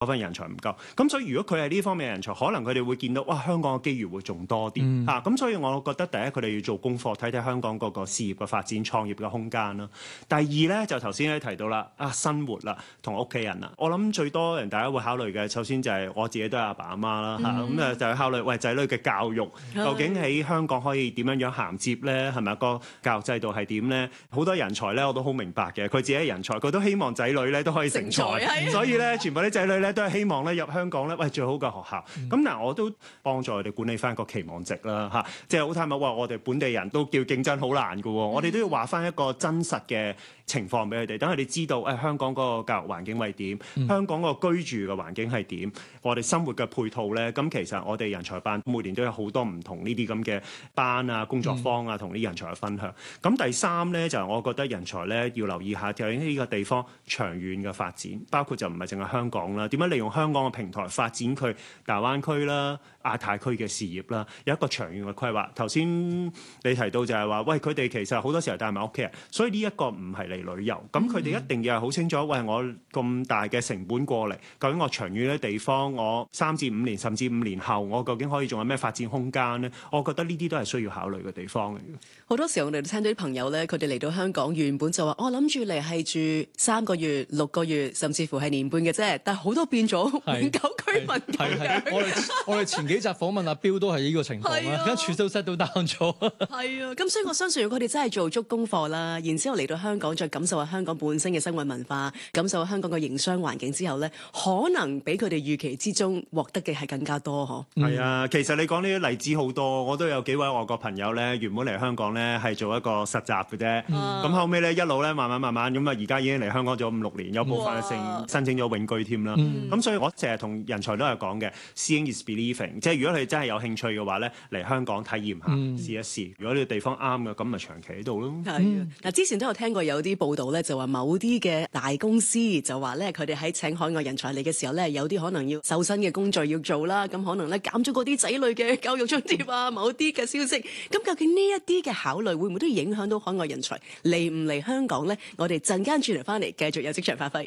嗰份人才唔夠。咁所以如果佢係呢方面嘅人才，可能佢哋會見到哇香港嘅機遇會仲多啲嚇。咁所以我覺得第一佢哋要做功課，睇睇香港嗰個事業嘅發展、創業嘅空間啦。第二咧就頭先咧提到啦，生活啦同屋企人啦，我諗最多人大家會考慮嘅，首先就係我自己都係阿爸阿媽啦嚇，咁就係考慮喂仔女嘅教育究竟喺香港可以點樣銜接咧？係咪個教育制度係點咧？好多人才咧我都好明白嘅，佢自己係人才，佢都希望仔女咧都可以成才，所以咧全部啲仔女咧都係希望咧入香港咧，喂最好嘅學校。咁嗱我都幫助佢哋管理翻個期望值啦嚇，即係好坦白話，我哋本地人都叫競爭好難㗎喎，我哋都要話翻一個真實嘅情況俾佢哋，等佢哋知道香港嗰個教育環境係點，香港個居住嘅環境係點，我哋生活嘅配套咧，咁其實我哋人才班每年都有好多唔同呢啲咁嘅班啊、工作坊啊，同啲人才去分享。咁第三咧就係我覺得人才咧要留意下，究竟呢個地方長遠嘅發展，包括就唔係淨係香港啦，點樣利用香港嘅平台發展佢大灣區啦、亞太區嘅事業啦，有一個長遠嘅規劃。頭先你提到就係話，喂佢哋其實好多時候帶埋屋企人，所以呢一個唔係嚟旅遊，咁佢哋一定要係好清楚，喂我咁大嘅成本過嚟，究竟我長遠嘅地方，我3至5年甚至5年後，我究竟可以仲有咩發展空間呢？我覺得呢啲都係需要考慮嘅地方嚟嘅。 好多時候我哋聽到啲朋友咧，佢哋嚟到香港原本就話，我諗住嚟係住3個月、6個月，甚至乎係年半嘅啫，但係好多變咗永久居民咁樣。 我哋前幾集訪問阿標都係呢個情況啦，而家處都 set 到 down 咗。 係啊，咁所以我相信如果佢哋真係做足功課啦，然之後嚟到香港再感受下香港本身嘅生活文化，感受下香港嘅營商環境之後咧，可能比佢哋預期之中獲得嘅係更加多嗬。 係啊，其實你講呢啲例子好多，我都有幾位外國朋友咧，原本嚟香港咧係做一個實習嘅啫，咁後尾咧一路咧慢慢咁啊，而家已經嚟香港咗5-6年，有部分申請咗永居添啦。咁所以我成日同人才都係講嘅 ，seeing is believing， 即係如果你真係有興趣嘅話咧，嚟香港體驗下，試一試。如果呢個地方啱嘅，咁咪長期喺度咯。 係嗱，之前都有聽過有啲報道咧，就話某啲嘅大公司就話咧，佢哋喺請海外人才嚟嘅時候咧，有啲可能要瘦身嘅工作要做啦，咁可能咧減咗嗰啲仔女嘅教育津貼啊，某啲嘅消息。咁究竟呢一啲嘅考慮會唔會都影響到海外人才嚟唔嚟香港咧？我哋陣間轉嚟翻嚟，繼續有職場發揮。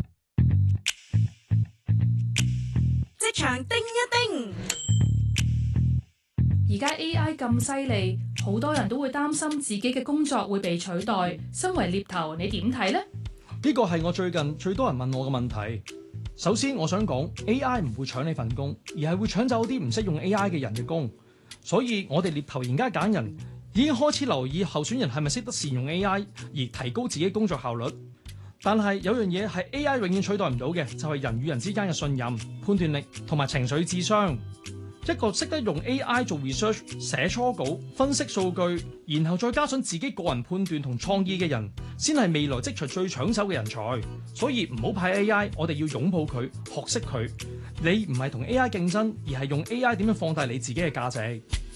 職場叮一叮。 而家 AI 咁犀利，好多人都會擔心自己嘅工作會被取代。身為獵頭，你點睇呢？ 呢個係我最近最多人問我嘅問題。首先，我想講 AI 唔會搶你份工，而係會搶走啲唔識用 AI 嘅人嘅工。所以我哋獵頭而家揀人已經開始留意候選人係咪識得善用 AI， 而提高自己工作效率。但係有樣嘢係 AI 永遠取代唔到嘅，就係人與人之間嘅信任、判斷力同埋情緒智商。一個識得用 AI 做 research、寫初稿、分析數據，然後再加上自己個人判斷同創意嘅人，先係未來職場最搶手嘅人才。所以唔好怕 AI， 我哋要擁抱佢，學識佢。你唔係同 AI 競爭，而係用 AI 點樣放大你自己嘅價值。